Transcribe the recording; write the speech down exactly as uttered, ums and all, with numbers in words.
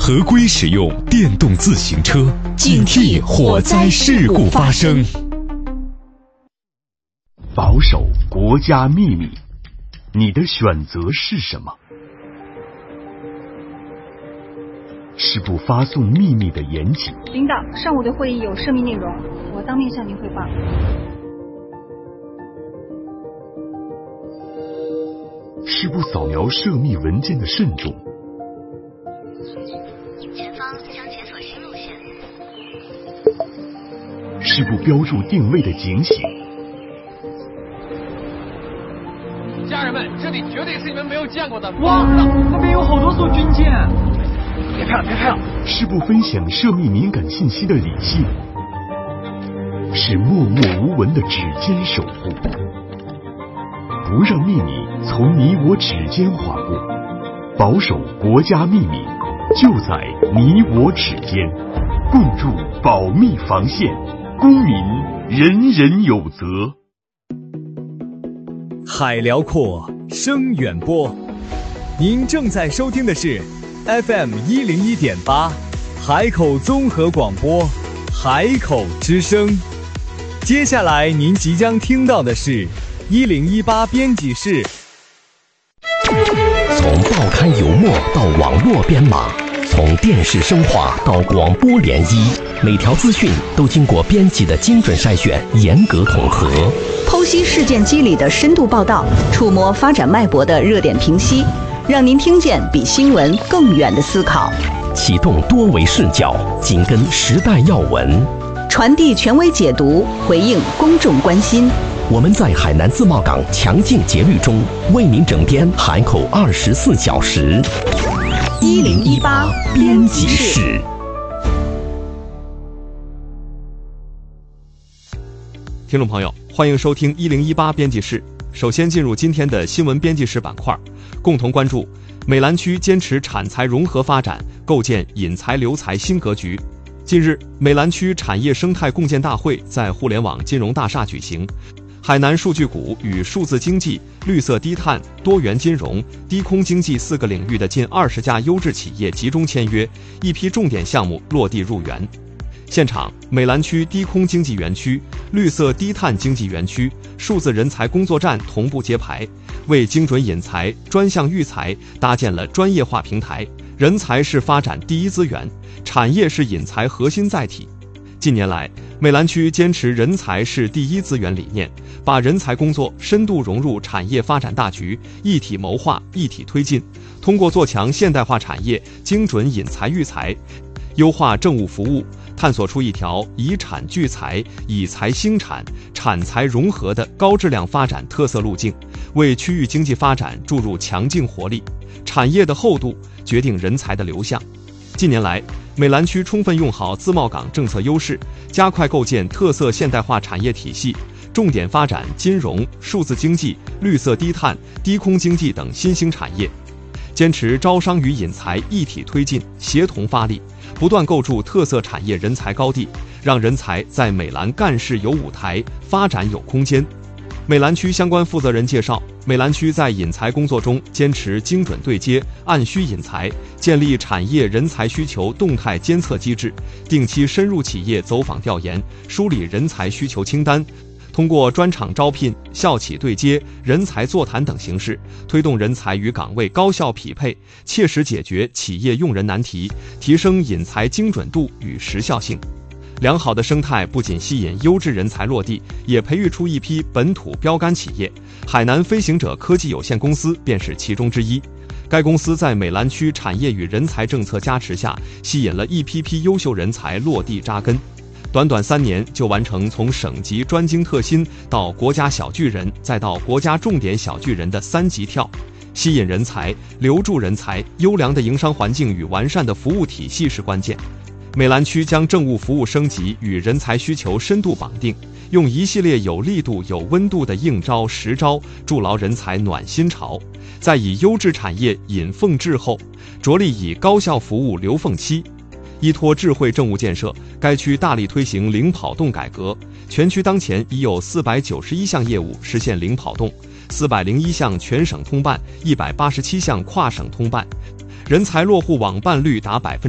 合规使用电动自行车，警惕火灾事故发生。 保守国家秘密，你的选择是什么？是不发送秘密的严谨。 领导，上午的会议有涉密内容，我当面向您汇报。 是不扫描涉密文件的慎重。 前方将解锁新路线。 是不标注定位的警醒。 家人们，这里绝对是你们没有见过的。 哇，那边有好多艘军舰！别拍了，别拍了！ 是不分享涉密敏感信息的理性。是默默无闻的指尖守护。不让秘密从你我指尖划过，保守国家秘密就在你我指尖，共筑保密防线，公民人人有责。 海辽阔，声远播，您正在收听的是 F M 一零一点八，海口综合广播，海口之声。接下来您即将听到的是一零一八编辑室。 从报刊油墨到网络编码，从电视声化到广播联谊，每条资讯都经过编辑的精准筛选、严格统合， 剖析事件机理的深度报道，触摸发展脉搏的热点评析，让您听见比新闻更远的思考， 启动多维视角，紧跟时代要闻， 传递权威解读，回应公众关心。 我们在海南自贸港强劲节律中，为您整编海口二十四小时。 一零一八编辑室。 听众朋友，欢迎收听一零一八编辑室。首先进入今天的新闻编辑室板块，共同关注美兰区坚持产财融合发展，构建引才留才新格局。近日，美兰区产业生态共建大会在互联网金融大厦举行。海南数据股与数字经济、绿色低碳、多元金融、低空经济四个领域的近二十家优质企业集中签约，一批重点项目落地入园。现场，美兰区低空经济园区、绿色低碳经济园区、数字人才工作站同步揭牌，为精准引才、专项育才搭建了专业化平台。人才是发展第一资源，产业是引才核心载体。近年来，美兰区坚持人才是第一资源理念，把人才工作深度融入产业发展大局，一体谋划、一体推进。通过做强现代化产业，精准引才育才，优化政务服务，探索出一条以产聚才、以才兴产、产才融合的高质量发展特色路径，为区域经济发展注入强劲活力。产业的厚度决定人才的流向。近年来，美兰区充分用好自贸港政策优势，加快构建特色现代化产业体系，重点发展金融、数字经济、绿色低碳、低空经济等新兴产业，坚持招商与引才一体推进，协同发力，不断构筑特色产业人才高地，让人才在美兰干事有舞台，发展有空间。美兰区相关负责人介绍，美兰区在引才工作中坚持精准对接、按需引才，建立产业人才需求动态监测机制，定期深入企业走访调研，梳理人才需求清单，通过专场招聘、校企对接、人才座谈等形式，推动人才与岗位高效匹配，切实解决企业用人难题，提升引才精准度与时效性。良好的生态不仅吸引优质人才落地，也培育出一批本土标杆企业。海南飞行者科技有限公司便是其中之一。该公司在美兰区产业与人才政策加持下，吸引了一批批优秀人才落地扎根。短短三年就完成从省级专精特新到国家小巨人，再到国家重点小巨人的三级跳。吸引人才、留住人才，优良的营商环境与完善的服务体系是关键。美兰区将政务服务升级与人才需求深度绑定，用一系列有力度、有温度的应招、实招，筑牢人才暖心潮，再以优质产业引凤滞后，着力以高效服务留凤期。依托智慧政务建设，该区大力推行零跑动改革，全区当前已有四百九十一项业务实现零跑动，四百零一项全省通办，一百八十七项跨省通办，人才落户网办率达百分之